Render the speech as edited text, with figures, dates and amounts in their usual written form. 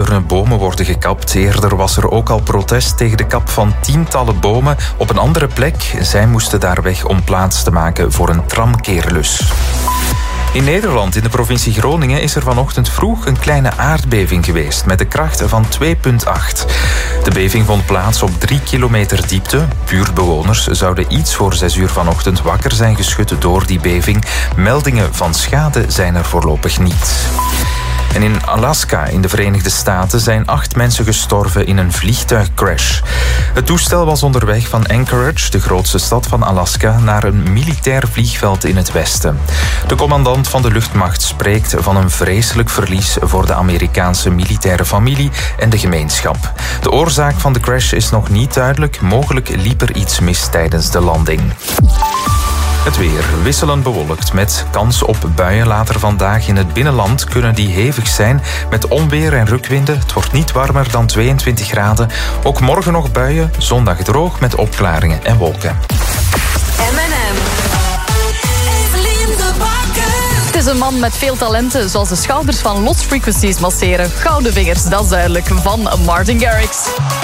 eekhoornen bomen worden gekapt. Eerder was er ook al protest tegen de kap van tientallen bomen op een andere plek. Zij moesten daar weg om plaats te maken voor een tramkeerlus. In Nederland, in de provincie Groningen, is er vanochtend vroeg een kleine aardbeving geweest met een kracht van 2,8. De beving vond plaats op 3 kilometer diepte. Buurtbewoners zouden iets voor 6 uur vanochtend wakker zijn geschud door die beving. Meldingen van schade zijn er voorlopig niet. En in Alaska, in de Verenigde Staten, zijn 8 mensen gestorven in een vliegtuigcrash. Het toestel was onderweg van Anchorage, de grootste stad van Alaska, naar een militair vliegveld in het westen. De commandant van de luchtmacht spreekt van een vreselijk verlies voor de Amerikaanse militaire familie en de gemeenschap. De oorzaak van de crash is nog niet duidelijk. Mogelijk liep er iets mis tijdens de landing. Het weer wisselend bewolkt met kans op buien later vandaag. In het binnenland kunnen die hevig zijn met onweer en rukwinden. Het wordt niet warmer dan 22 graden. Ook morgen nog buien, zondag droog met opklaringen en wolken. M&M. Evelien de Bakker. Het is een man met veel talenten, zoals de schouders van Lost Frequencies masseren. Gouden vingers, dat is duidelijk, van Martin Garrix.